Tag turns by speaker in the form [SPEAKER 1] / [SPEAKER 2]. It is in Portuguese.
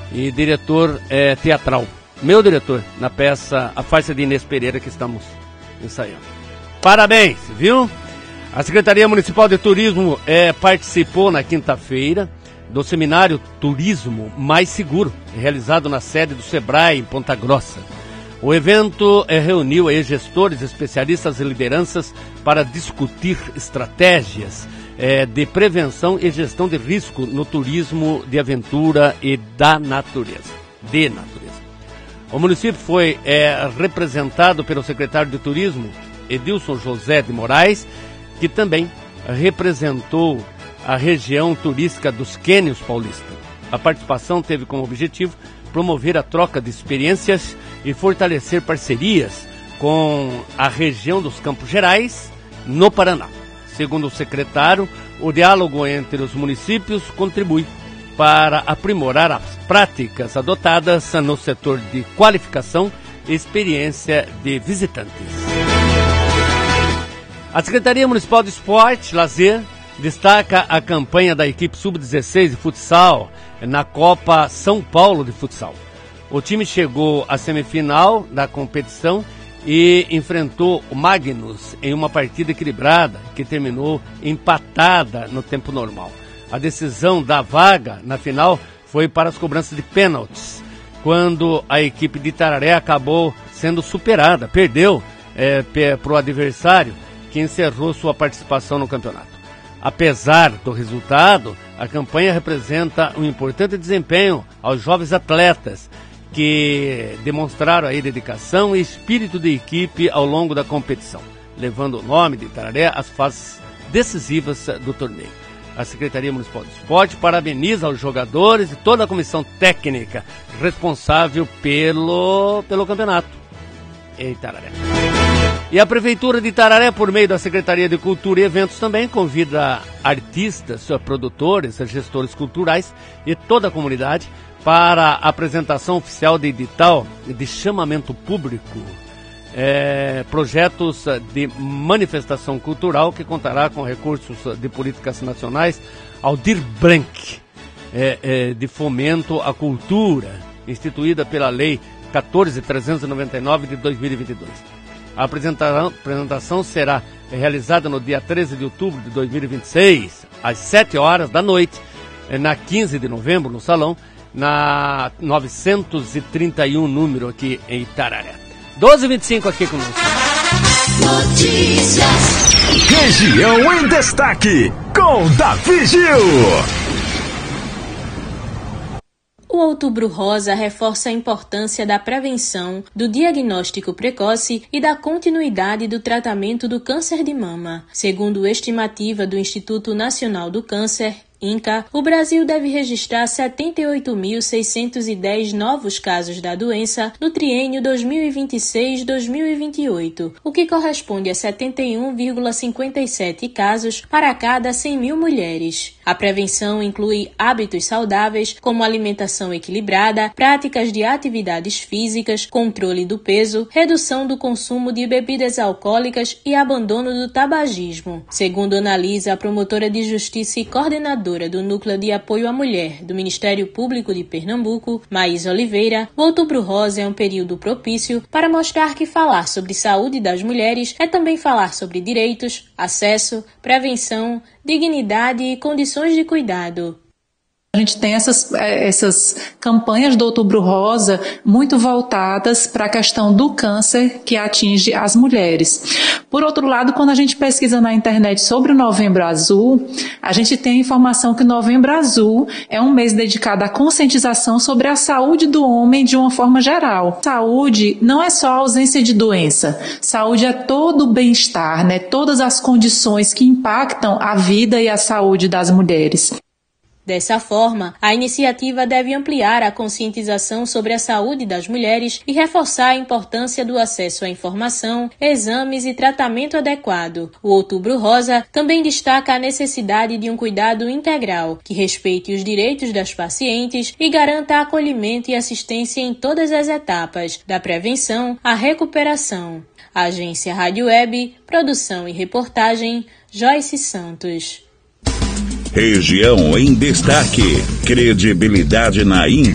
[SPEAKER 1] e diretor teatral. Meu diretor, na peça A Farsa de Inês Pereira, que estamos ensaiando. Parabéns, viu? A Secretaria Municipal de Turismo participou na quinta-feira do seminário Turismo Mais Seguro, realizado na sede do Sebrae, em Ponta Grossa. O evento reuniu gestores, especialistas e lideranças para discutir estratégias de prevenção e gestão de risco no turismo de aventura e da natureza. O município foi representado pelo secretário de Turismo, Edilson José de Moraes, que também representou a região turística dos Quênios Paulistas. A participação teve como objetivo promover a troca de experiências e fortalecer parcerias com a região dos Campos Gerais, no Paraná. Segundo o secretário, o diálogo entre os municípios contribui para aprimorar as práticas adotadas no setor de qualificação e experiência de visitantes. A Secretaria Municipal de Esporte e Lazer destaca a campanha da equipe Sub-16 de futsal na Copa São Paulo de Futsal. O time chegou à semifinal da competição e enfrentou o Magnus em uma partida equilibrada que terminou empatada no tempo normal. A decisão da vaga na final foi para as cobranças de pênaltis, quando a equipe de Itararé acabou sendo superada, perdeu para o adversário, que encerrou sua participação no campeonato. Apesar do resultado, a campanha representa um importante desempenho aos jovens atletas que demonstraram aí dedicação e espírito de equipe ao longo da competição, levando o nome de Itararé às fases decisivas do torneio. A Secretaria Municipal de Esporte parabeniza os jogadores e toda a comissão técnica responsável pelo campeonato em Itararé. E a Prefeitura de Itararé, por meio da Secretaria de Cultura e Eventos, também convida artistas, produtores, gestores culturais e toda a comunidade para a apresentação oficial de edital de chamamento público, projetos de manifestação cultural que contará com recursos de políticas nacionais Aldir Blanc, de fomento à cultura, instituída pela Lei 14.399 de 2022. A apresentação será realizada no dia 13 de outubro de 2026, às 7 horas da noite, na 15 de novembro, no Salão, na 931 número aqui em Itararé. 12h25 aqui conosco.
[SPEAKER 2] Notícias. Região em Destaque, com Davi Gil.
[SPEAKER 3] O Outubro Rosa reforça a importância da prevenção, do diagnóstico precoce e da continuidade do tratamento do câncer de mama. Segundo estimativa do Instituto Nacional do Câncer, INCA, o Brasil deve registrar 78.610 novos casos da doença no triênio 2026-2028, o que corresponde a 71,57 casos para cada 100 mil mulheres. A prevenção inclui hábitos saudáveis, como alimentação equilibrada, práticas de atividades físicas, controle do peso, redução do consumo de bebidas alcoólicas e abandono do tabagismo. Segundo analisa a promotora de justiça e coordenadora do Núcleo de Apoio à Mulher do Ministério Público de Pernambuco, Maísa Oliveira, o Outubro Rosa é um período propício para mostrar que falar sobre saúde das mulheres é também falar sobre direitos, acesso, prevenção, dignidade e condições de cuidado.
[SPEAKER 4] A gente tem essas campanhas do Outubro Rosa muito voltadas para a questão do câncer que atinge as mulheres. Por outro lado, quando a gente pesquisa na internet sobre o Novembro Azul, a gente tem a informação que o Novembro Azul é um mês dedicado à conscientização sobre a saúde do homem de uma forma geral. Saúde não é só a ausência de doença. Saúde é todo o bem-estar, né? Todas as condições que impactam a vida e a saúde das mulheres.
[SPEAKER 3] Dessa forma, a iniciativa deve ampliar a conscientização sobre a saúde das mulheres e reforçar a importância do acesso à informação, exames e tratamento adequado. O Outubro Rosa também destaca a necessidade de um cuidado integral, que respeite os direitos das pacientes e garanta acolhimento e assistência em todas as etapas, da prevenção à recuperação. Agência Rádio Web, produção e reportagem, Joyce Santos.
[SPEAKER 2] Região em Destaque. Credibilidade na